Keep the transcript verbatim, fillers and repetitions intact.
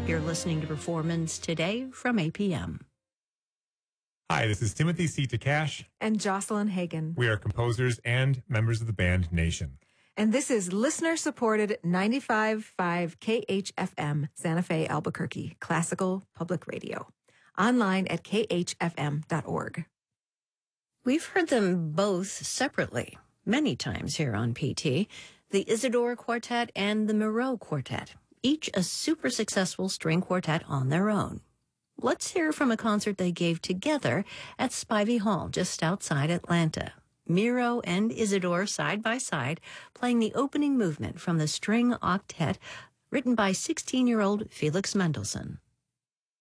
You're listening to Performance Today from A P M. Hi, this is Timothy C. Takash. And Jocelyn Hagan. We are composers and members of the band Nation. And this is listener-supported ninety-five point five K H F M, Santa Fe, Albuquerque, classical public radio. Online at k h f m dot org. We've heard them both separately many times here on P T, the Isidore Quartet and the Moreau Quartet, each a super successful string quartet on their own. Let's hear from a concert they gave together at Spivey Hall just outside Atlanta. Miro and Isidore side by side playing the opening movement from the string octet written by sixteen-year-old Felix Mendelssohn.